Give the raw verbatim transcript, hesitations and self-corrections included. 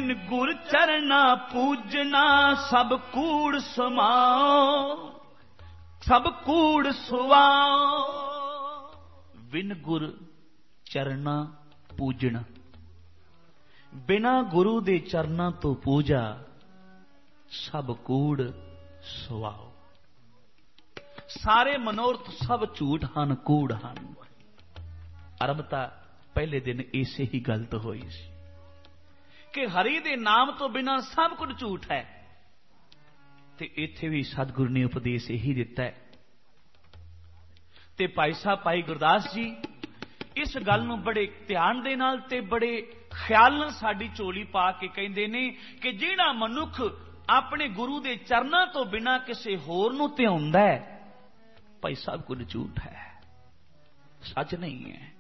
बिन गुर चरना पूजना सब कूड़ समाओ, सब कूड़ सुवाओ। बिन गुर चरना पूजना, बिना गुरु दे चरना तो पूजा सब कूड़ सुवाओ। सारे मनोरथ सब झूठ हन, कूड़ हन। अरबता पहले दिन इसे ही गलत हुई सी कि हरि दे नाम तो बिना सब कुछ झूठ है। ते इत्थे भी सतगुरु ने उपदेश यही दिता है। ते भाई साहब भाई गुरदास जी इस गल नूं बड़े ध्यान दे नाल ते बड़े ख्याल नाल साडी झोली पा के कहंदे ने कि जिहड़ा मनुख अपने गुरु दे चरनां तो बिना किसी होर नूं ध्याउंदा है, भाई साहब कुछ झूठ है, सच नहीं है।